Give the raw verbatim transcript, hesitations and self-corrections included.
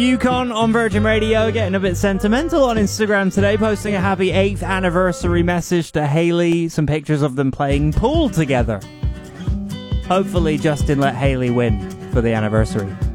Yukon on Virgin Radio, getting a bit sentimental on Instagram today, posting a happy eighth anniversary message to Hayley, some pictures of them playing pool together. Hopefully Justin let Hayley win for the anniversary.